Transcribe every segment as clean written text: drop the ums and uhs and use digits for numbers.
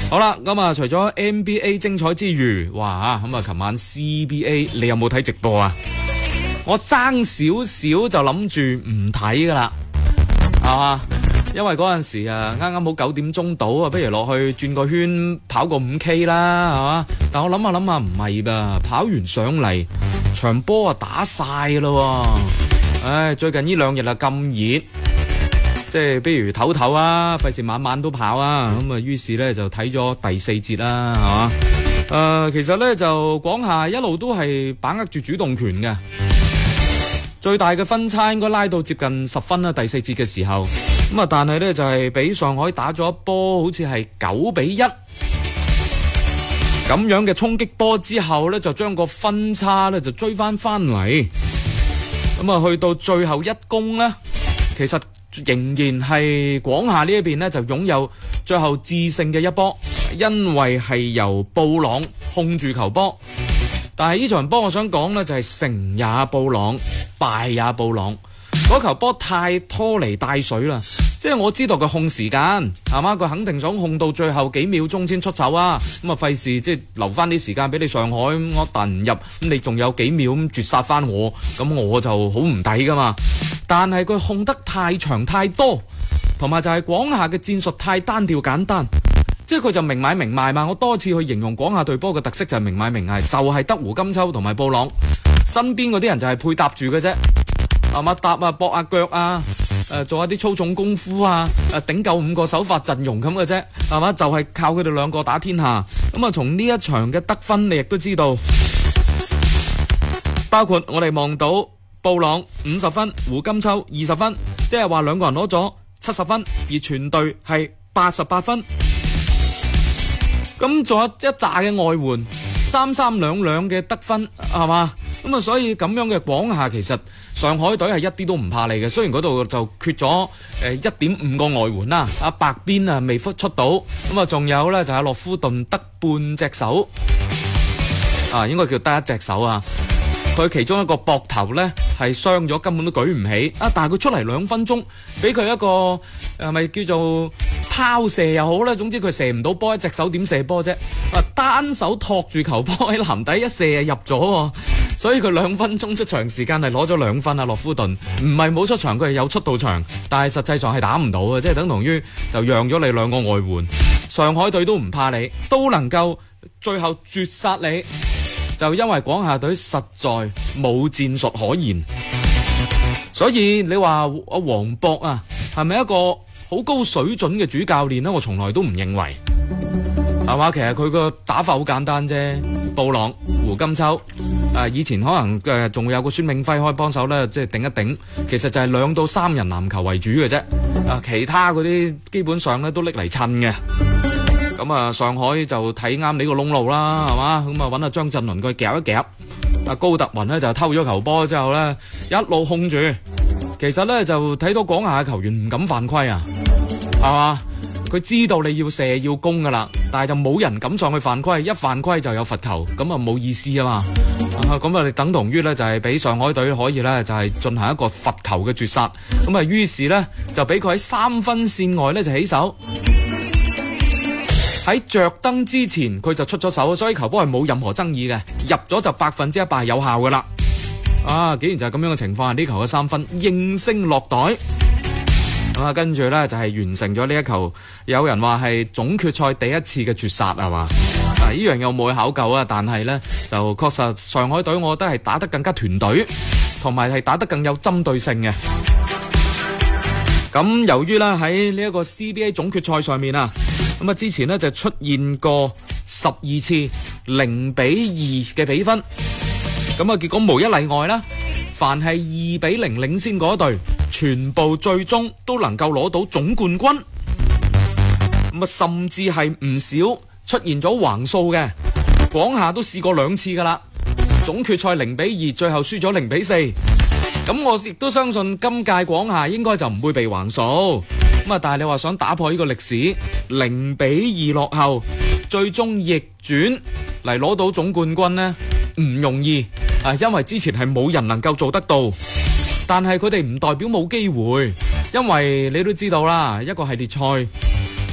好啦，咁啊，除咗 NBA 精彩之餘，哇咁啊，琴晚 CBA 你有冇睇直播啊？我爭少少就諗住唔睇噶啦，係嘛？因為嗰陣時啊，啱啱好9點鐘到啊，不如落去轉個圈跑個5K 啦，係嘛？但我諗下唔係吧，跑完上嚟場波啊打晒咯，唉，最近呢2日啊咁熱，即係不如唞唞啊，費事晚晚都跑啊，咁啊，於是咧就睇咗第4節啦，係嘛？其實咧就廣廈一路都係把握住主動權嘅，最大嘅分差應該拉到接近10分啦，第4節嘅時候。咁啊，但係咧就係俾上海打咗一波，好似係9-1咁樣嘅衝擊波之後咧，就將個分差咧就追翻嚟。咁啊，去到最後一攻咧，其實仍然係廣廈呢一邊咧就擁有最後致勝嘅一波，因為係由布朗控住球波。但係呢場波我想講咧就係成也布朗，敗也布朗。嗰球波太拖泥帶水啦，即係我知道佢控時間係嘛，佢肯定想控到最後幾秒鐘先出手啊，咁啊費事即係留翻啲時間俾你上海，我彈唔入，咁你仲有幾秒咁絕殺翻我，咁我就好唔抵噶嘛。但係佢控得太長太多，同埋就係廣廈嘅戰術太單調簡單，即係佢就明買明賣嘛。我多次去形容廣廈隊波嘅特色就係明買明賣，就係得胡金秋同埋布朗，身邊嗰啲人就係配搭住嘅啫。係嘛，搭啊，搏下腳啊，做下啲粗重功夫啊，頂夠5個首發陣容咁嘅啫，係嘛，就係靠佢哋2個打天下。咁啊，從呢一場嘅得分，你亦都知道，包括我哋望到布朗50分，胡金秋20分，即係話2個人攞咗70分，而全隊係88分。咁仲有一紮嘅外援，3-3-2-2嘅得分，係嘛？咁啊，所以咁樣嘅廣廈其實上海隊係一啲都唔怕你嘅。雖然嗰度就缺咗1.5個外援啦，阿白邊啊未出到，咁啊仲有咧就係洛夫頓得半隻手，啊應該叫得1隻手啊。佢其中一個膊頭咧係傷咗，根本都舉唔起啊！但係佢出嚟2分鐘，俾佢一個係咪叫做拋射又好啦，總之佢射唔到波，一隻手點射波啫？啊，單手托住球波喺籃底一射入咗，所以佢2分鐘出場時間係攞咗2分啊！洛夫頓唔係冇出場，佢係有出到場，但係實際上係打唔到嘅，即係等同於就讓咗你2個外援。上海隊都唔怕你，都能夠最後絕殺你。就因為廣廈隊實在冇戰術可言，所以你話阿黃博啊，係咪一個好高水準嘅主教練呢？我從來都唔認為，係嘛？其實佢個打法好簡單啫，布朗、胡金秋，以前可能仲會有個孫銘輝可以幫手咧，即係頂一頂。其實就係2到3人籃球為主嘅啫，其他嗰啲基本上咧都拎嚟襯嘅。咁啊，上海就睇啱你個窿路啦，係嘛？咁啊，揾阿張鎮麟佢夾一夾，阿高特雲咧就偷咗球波之後咧，一路控住。其實咧就睇到廣廈嘅球員唔敢犯規啊，係嘛？佢知道你要射要攻噶啦，但係就冇人敢上去犯規，一犯規就有罰球，咁啊冇意思啊嘛。咁啊，你等同於咧就係俾上海隊可以咧就係進行一個罰球嘅絕殺。咁啊，於是咧就俾佢喺3分線外咧就起手。喺着燈之前佢就出咗手，所以球波係冇任何爭議嘅，入咗就100%係有效噶啦。竟然就係咁樣嘅情況下，呢球嘅3分應聲落袋。跟住呢，就係完成咗呢一球，有人話係總決賽第一次嘅絕殺係嘛？呢樣有冇去考究啊？但係呢，就確實上海隊我覺得係打得更加團隊，同埋係打得更有針對性嘅。咁由於呢喺呢一個 CBA 總決賽上面啊，咁啊之前呢就出現過12次0-2嘅比分，咁啊結果無一例外啦，凡係2-0領先嗰隊，全部最終都能夠攞到總冠軍。咁啊甚至係唔少出現咗橫數嘅，廣廈都試過2次噶啦，總決賽0-2，最後輸咗0-4。咁我亦都相信今屆廣廈應該就唔會被橫數。咁啊，但係你話想打破呢個歷史，0-2落後，最終逆轉嚟攞到總冠軍呢，唔容易啊！因為之前係冇人能夠做得到，但係佢哋唔代表冇機會，因為你都知道啦，一個系列賽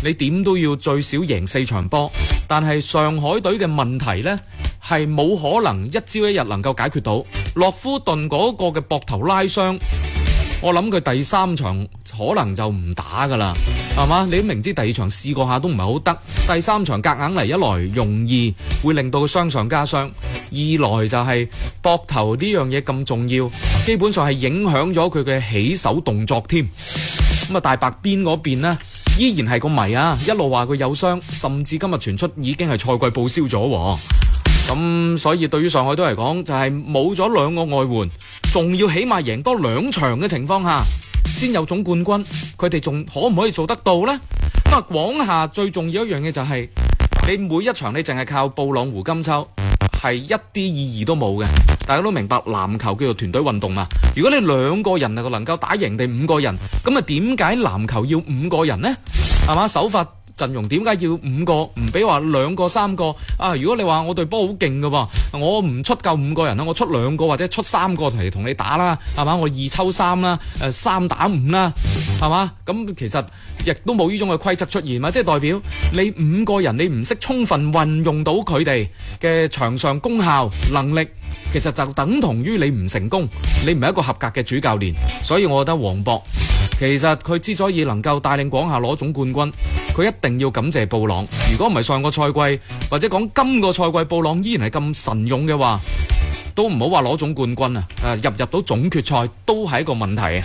你點都要最少贏4場波。但係上海隊嘅問題呢，係冇可能一朝一日能夠解決到。洛夫頓嗰個嘅膊頭拉傷，我諗佢第3場可能就唔打噶啦，係嘛？你明知第2場試過下都唔係好得，第3場夾硬嚟，一來容易會令到佢傷上加傷，二來就係膊頭呢樣嘢咁重要，基本上係影響咗佢嘅起手動作添。咁啊，大白邊嗰邊呢，依然係個謎啊，一路話佢有傷，甚至今日傳出已經係賽季報銷咗。咁所以對於上海隊嚟講，就係冇咗2個外援，仲要起碼贏多2場嘅情況下先有總冠軍，佢哋仲可唔可以做得到呢？咁啊，廣廈最重要一樣嘢就係你每一場你淨係靠布朗胡金秋，係一啲意義都冇嘅。大家都明白籃球叫做團隊運動嘛，如果你2個人能夠打贏地5個人，咁啊點解籃球要5個人呢？係嘛，首發陣容點解要5個，唔俾話2個3個啊？如果你話我隊波好勁㗎喎，我唔出夠5個人啦，我出2個或者出3個嚟同你打啦，係嘛？我2抽3啦，3打5啦，係嘛？咁其實亦都冇呢種嘅規則出現嘛，即係代表你5個人你唔識充分運用到佢哋嘅場上功效能力，其實就等同於你唔成功，你唔係一個合格嘅主教練。所以我覺得黃渤其實佢之所以能夠帶領廣廈攞總冠軍，佢一定要感謝布朗。如果唔係上個賽季或者講今個賽季布朗依然係咁神勇嘅話，都唔好話攞總冠軍啊！入到總決賽都係一個問題啊！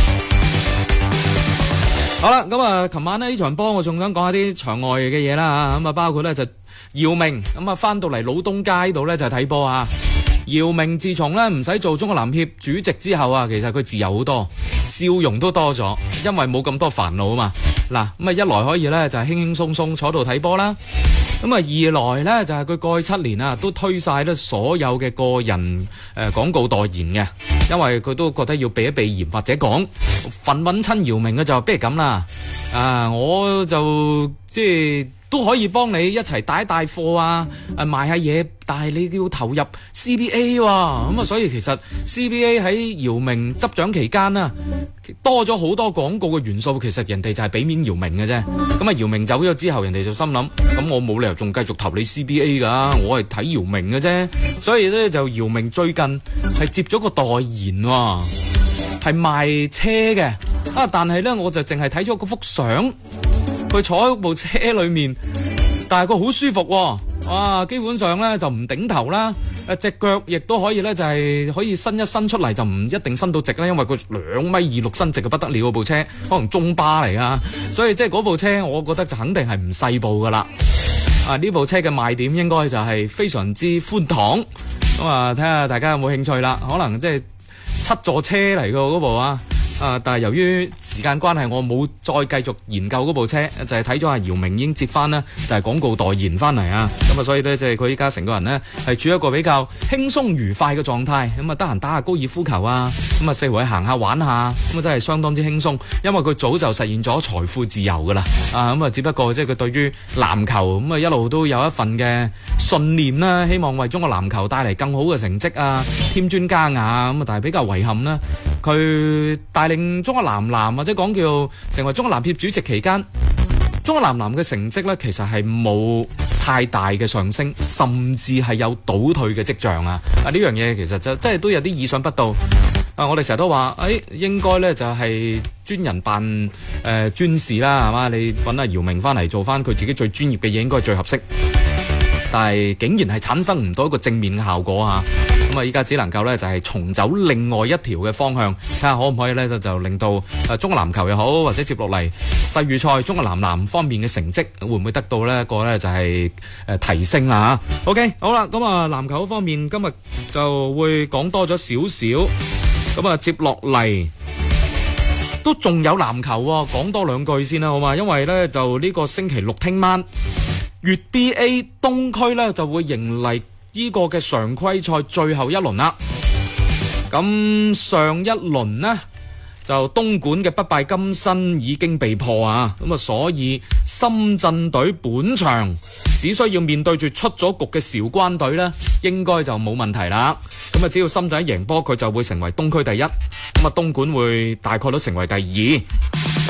好啦，咁啊，琴晚呢場波我仲想講下啲場外嘅嘢啦，咁啊包括呢就姚明咁啊翻到嚟老東街度呢就睇波啊！姚明自從呢唔使做中國籃協主席之後啊，其實佢自由好多，笑容都多咗，因為冇咁多煩惱啊嘛。嗱，咁啊一來可以呢就係輕輕鬆鬆坐度睇波啦，咁啊二來呢就係佢過去7年啊都推晒咧所有嘅個人廣告代言嘅，因為佢都覺得要避一避嫌，或者講份揾親姚明嘅就不如咁啦，我就即係都可以幫你一齊帶一帶貨啊，賣下嘢，但係你要投入 CBA 喎，咁啊所以其實 CBA 喺姚明執掌期間啊，多咗好多廣告嘅元素，其實人哋就係俾面姚明嘅啫。咁啊姚明走咗之後，人哋就心諗，咁我冇理由仲繼續投你 CBA 噶，我係睇姚明嘅啫。所以咧就姚明最近係接咗個代言喎，係賣車嘅，但係咧我就淨係睇咗嗰幅相。佢坐喺部車裏面，但係佢好舒服喎，基本上咧就唔頂頭啦，隻腳亦都可以咧就係可以伸一伸出嚟，就唔一定伸到直啦，因為佢2.26米伸直嘅不得了嗰部車，可能中巴嚟噶，所以即係嗰部車我覺得就肯定係唔細部噶啦。呢部車嘅賣點應該就係非常之寬敞，咁啊睇下大家有冇興趣啦，可能即係7座車嚟嘅嗰部啊。但係由於時間關係，我冇再繼續研究嗰部車，就係睇咗阿姚明已經接翻啦，就係廣告代言翻嚟啊！咁啊，所以咧即係佢依家成個人咧係處於一個比較輕鬆愉快嘅狀態，咁啊得閒打下高爾夫球啊，咁啊四圍行下玩下，咁啊真係相當之輕鬆，因為佢早就實現咗財富自由噶啦，咁啊只不過即係佢對於籃球咁啊一路都有一份嘅信念啦，希望為中國籃球帶嚟更好嘅成績啊，添磚加瓦咁啊，但係比較遺憾啦，佢帶領中國男籃或者講叫成為中國籃協主席期間，中國男籃嘅成績呢，其實係冇太大嘅上升，甚至係有倒退嘅跡象啊！呢樣嘢其實就真係都有啲意想不到。我哋成日都話，應該呢就係專人辦專事啦，係嘛？你揾阿姚明翻嚟做翻佢自己最專業嘅嘢，應該係最合適。但係竟然係產生唔到一個正面嘅效果啊！咁啊，依家只能夠咧就係重走另外一條嘅方向，睇下可唔可以咧就令到中國籃球又好，或者接落嚟世預賽中國男籃方面嘅成績會唔會得到呢一個咧就係提升啦嚇。OK， 好啦，咁啊籃球方面今日就會講多咗少少，咁啊接落嚟都仲有籃球喎，講多兩句先啦，好嘛？因為咧就呢個星期六聽晚，粵 BA 東區咧就會迎嚟呢個嘅常規賽最後一輪啦。咁上一輪呢，就東莞嘅不敗金身已經被破啊，咁啊所以深圳隊本場只需要面對住出咗局嘅韶關隊呢，應該就冇問題啦。咁啊只要深圳贏波，佢就會成為東區第一，咁啊東莞會大概都成為第二。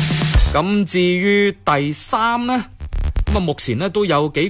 咁至於第三呢，咁啊目前呢都有幾